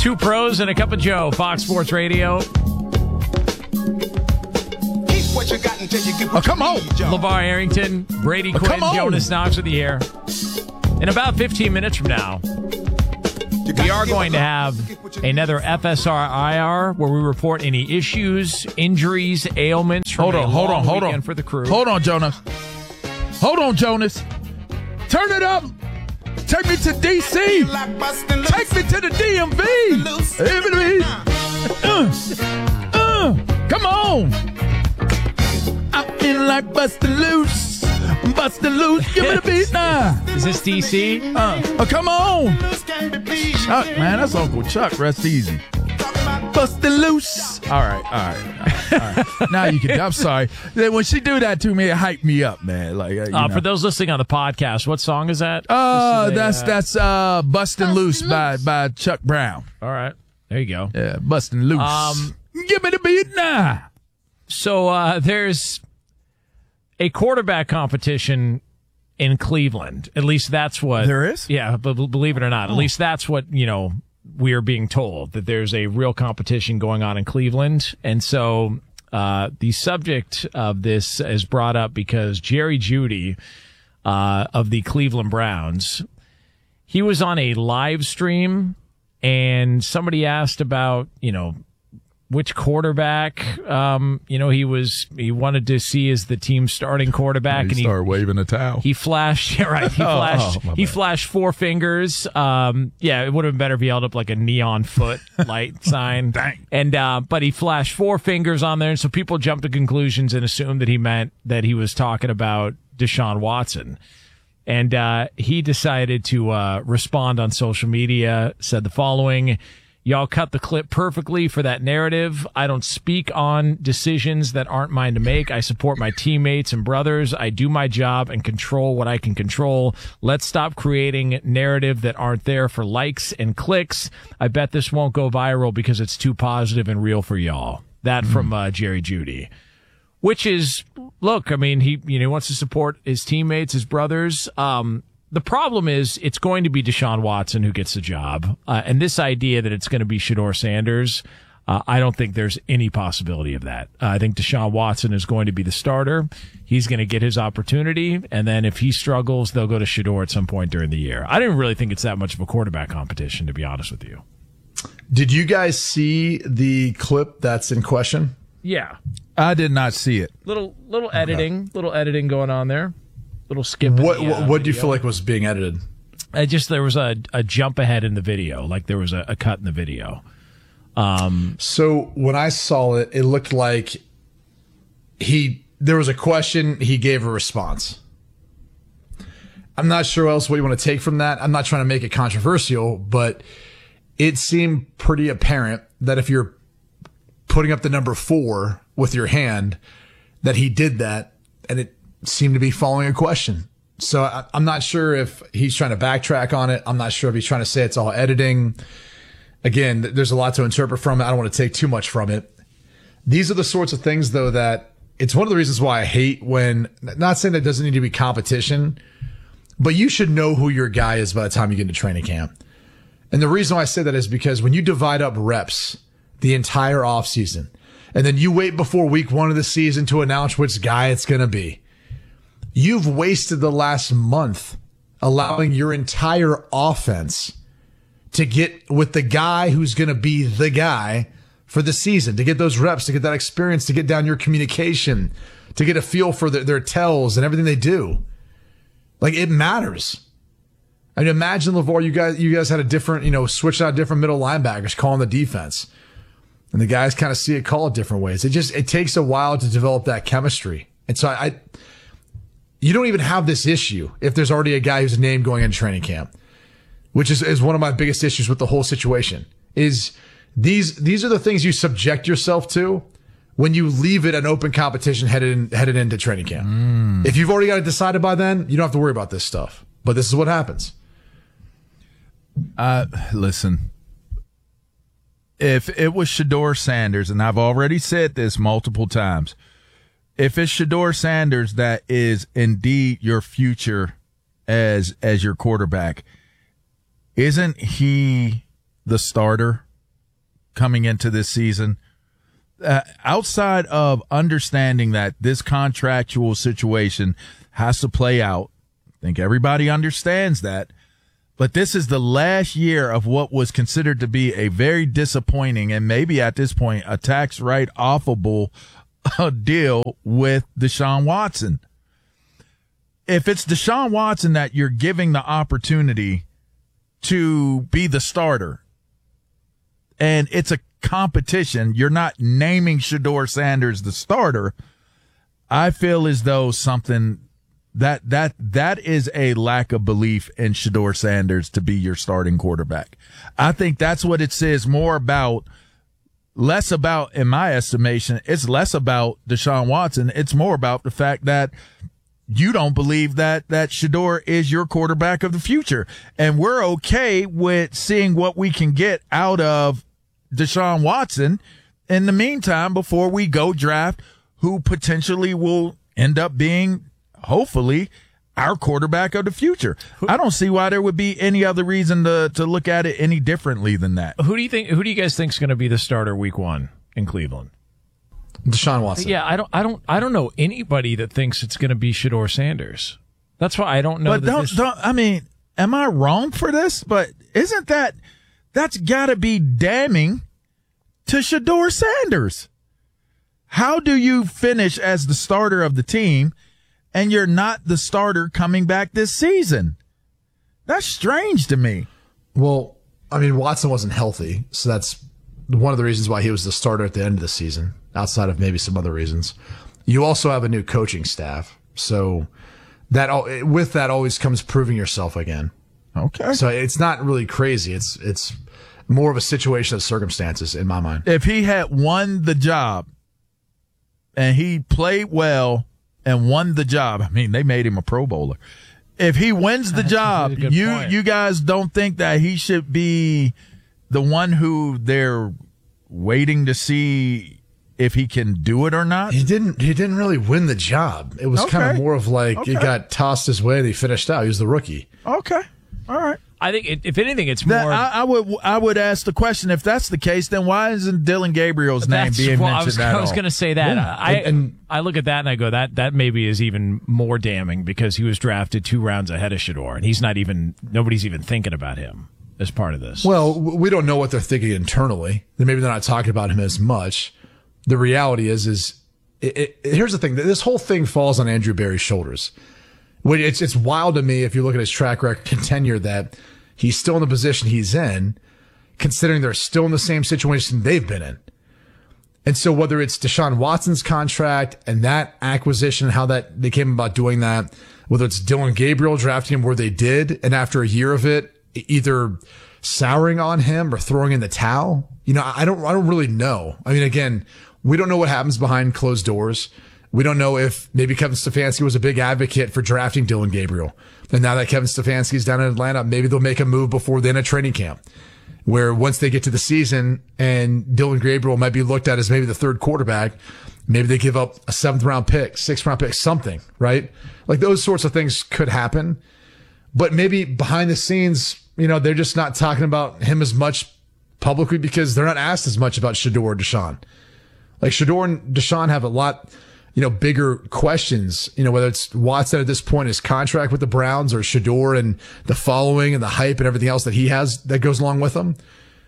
Two pros and a cup of Joe, Fox Sports Radio. Oh, come on. LeVar Arrington, Brady Quinn, Jonas Knox with the air. In about 15 minutes from now, we are going to have another FSR-IR where we report any issues, injuries, ailments. Hold on. For the crew. Hold on, Jonas. Turn it up. Take me to D.C. Take me to the DMV. Come on. I'm feeling like bustin' loose. Give me the beat now. Is this DC? Come on. Chuck, man, that's Uncle Chuck. Rest easy. Bustin' loose. All right. Now you can. I'm sorry. When she do that to me, it hyped me up, man. Like for those listening on the podcast, what song is that? That's "Bustin' Loose" by Chuck Brown. All right, there you go. Yeah, "Bustin' Loose." Give me the beat now. So there's a quarterback competition in Cleveland. At least that's what there is. Yeah, but believe it or not, at least that's what we are being told, that there's a real competition going on in Cleveland. And so the subject of this is brought up because Jerry Jeudy of the Cleveland Browns, he was on a live stream and somebody asked about, which quarterback, he wanted to see as the team's starting quarterback. He started waving a towel. He flashed, right. He flashed four fingers. It would have been better if he held up like a neon foot light sign. Dang. And, but he flashed four fingers on there. And so people jumped to conclusions and assumed that he meant that he was talking about Deshaun Watson. And, he decided to, respond on social media, said the following: "Y'all cut the clip perfectly for that narrative. I don't speak on decisions that aren't mine to make. I support my teammates and brothers. I do my job and control what I can control. Let's stop creating narrative that aren't there for likes and clicks. I bet this won't go viral because it's too positive and real for y'all." That from Jerry Jeudy. Which is, look, I mean, he wants to support his teammates, his brothers. The problem is it's going to be Deshaun Watson who gets the job. And this idea that it's going to be Shedeur Sanders, I don't think there's any possibility of that. I think Deshaun Watson is going to be the starter. He's going to get his opportunity. And then if he struggles, they'll go to Shedeur at some point during the year. I didn't really think it's that much of a quarterback competition, to be honest with you. Did you guys see the clip that's in question? Yeah. I did not see it. Little editing going on there. Little skip. What do you feel like was being edited? There was a jump ahead in the video, like there was a cut in the video. So when I saw it, it looked like there was a question, he gave a response. I'm not sure else what you want to take from that. I'm not trying to make it controversial, but it seemed pretty apparent that if you're putting up the number 4 with your hand, that he did that, and it seemed to be following a question. So I'm not sure if he's trying to backtrack on it. I'm not sure if he's trying to say it's all editing. Again, there's a lot to interpret from it. I don't want to take too much from it. These are the sorts of things, though, that it's one of the reasons why I hate when, not saying that doesn't need to be competition, but you should know who your guy is by the time you get into training camp. And the reason why I say that is because when you divide up reps the entire offseason, and then you wait before week 1 of the season to announce which guy it's going to be, you've wasted the last month allowing your entire offense to get with the guy who's going to be the guy for the season, to get those reps, to get that experience, to get down your communication, to get a feel for their tells and everything they do. Like, it matters. I mean, imagine, LeVar, you guys had a different, switched out different middle linebackers calling the defense. And the guys kind of see it called different ways. It takes a while to develop that chemistry. And so you don't even have this issue if there's already a guy whose name going in training camp, which is one of my biggest issues with the whole situation. Is these are the things you subject yourself to when you leave it an open competition headed into training camp. If you've already got it decided by then, you don't have to worry about this stuff. But this is what happens. Listen, if it was Shedeur Sanders, and I've already said this multiple times, if it's Shedeur Sanders that is indeed your future as your quarterback, isn't he the starter coming into this season. Outside of understanding that this contractual situation has to play out, I think everybody understands that. But this is the last year of what was considered to be a very disappointing and maybe at this point a tax write-offable deal with Deshaun Watson. If it's Deshaun Watson that you're giving the opportunity to be the starter and it's a competition, you're not naming Shedeur Sanders the starter, I feel as though something that is a lack of belief in Shedeur Sanders to be your starting quarterback. I think that's what it says more about, less about, in my estimation, it's less about Deshaun Watson. It's more about the fact that you don't believe that Shedeur is your quarterback of the future. And we're okay with seeing what we can get out of Deshaun Watson in the meantime before we go draft who potentially will end up being, hopefully, our quarterback of the future. I don't see why there would be any other reason to look at it any differently than that. Who do you guys think is going to be the starter week 1 in Cleveland? Deshaun Watson. Yeah, I don't know anybody that thinks it's going to be Shedeur Sanders. That's why I don't know. But I mean, am I wrong for this? But isn't that's got to be damning to Shedeur Sanders? How do you finish as the starter of the team and you're not the starter coming back this season? That's strange to me. Well, I mean, Watson wasn't healthy, so that's one of the reasons why he was the starter at the end of the season, outside of maybe some other reasons. You also have a new coaching staff, so with that always comes proving yourself again. Okay. So it's not really crazy. It's more of a situation of circumstances in my mind. If he had won the job and he played well and won the job, I mean, they made him a Pro Bowler. If he wins the job, you guys don't think that he should be the one who they're waiting to see if he can do it or not? He didn't really win the job. It was kind of more of like it got tossed his way and he finished out. He was the rookie. Okay. All right. I think, if anything, it's more. I would ask the question, if that's the case, then why isn't Dylan Gabriel's name being mentioned at all? I was going to say that. Yeah. I look at that and I go, that maybe is even more damning because he was drafted 2 rounds ahead of Shedeur, and nobody's even thinking about him as part of this. Well, we don't know what they're thinking internally. Maybe they're not talking about him as much. The reality is here's the thing. This whole thing falls on Andrew Berry's shoulders. It's wild to me if you look at his track record and tenure that he's still in the position he's in, considering they're still in the same situation they've been in. And so whether it's Deshaun Watson's contract and that acquisition, how that they came about doing that, whether it's Dylan Gabriel drafting him where they did, and after a year of it, either souring on him or throwing in the towel, I don't really know. I mean, again, we don't know what happens behind closed doors. We don't know if maybe Kevin Stefanski was a big advocate for drafting Dylan Gabriel. And now that Kevin Stefanski's down in Atlanta, maybe they'll make a move before the end of training camp, where once they get to the season and Dylan Gabriel might be looked at as maybe the third quarterback, maybe they give up a 7th round pick, 6th round pick, something, right? Like those sorts of things could happen. But maybe behind the scenes, they're just not talking about him as much publicly because they're not asked as much about Shedeur or Deshaun. Like Shedeur and Deshaun have a lot, bigger questions, whether it's Watson at this point, his contract with the Browns, or Shedeur and the following and the hype and everything else that he has that goes along with him.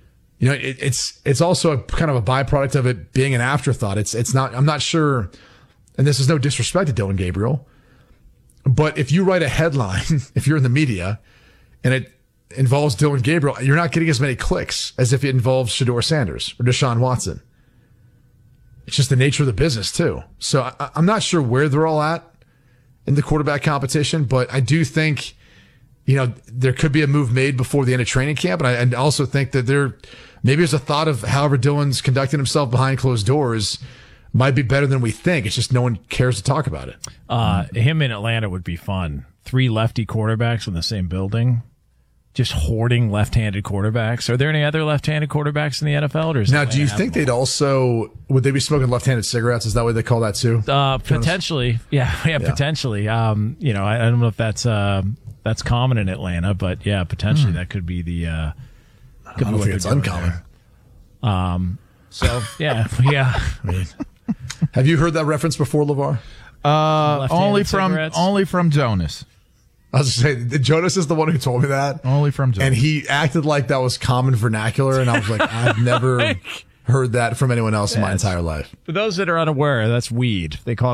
It's also a kind of a byproduct of it being an afterthought. It's not, I'm not sure, and this is no disrespect to Dylan Gabriel, but if you write a headline, if you're in the media and it involves Dylan Gabriel, you're not getting as many clicks as if it involves Shedeur Sanders or Deshaun Watson. It's just the nature of the business too. So I'm not sure where they're all at in the quarterback competition, but I do think, there could be a move made before the end of training camp. And I also think that maybe there's a thought of however Dylan's conducting himself behind closed doors might be better than we think. It's just no one cares to talk about it. Him in Atlanta would be fun. 3 lefty quarterbacks in the same building. Just hoarding left-handed quarterbacks. Are there any other left-handed quarterbacks in the NFL? Or now, do you think would they be smoking left-handed cigarettes? Is that what they call that too? Potentially. Yeah, potentially. I don't know if that's common in Atlanta, but yeah, potentially that could be the. I don't think it's uncommon. So yeah. Have you heard that reference before, LeVar? Only cigarettes? from Jonas. I was just saying, Jonas is the one who told me that. Only from Jonas. And he acted like that was common vernacular, and I was like, I've never heard that from anyone else in my entire life. For those that are unaware, that's weed. They call it